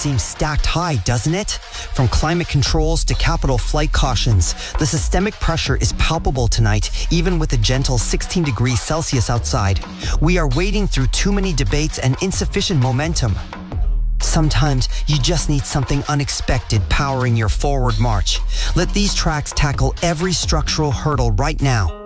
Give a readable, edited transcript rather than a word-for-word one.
seems stacked high, doesn't it? From climate controls to capital flight cautions, the systemic pressure is palpable tonight, even with a gentle 16 degrees Celsius outside. We are wading through too many debates and insufficient momentum. Sometimes you just need something unexpected powering your forward march. Let these tracks tackle every structural hurdle right now.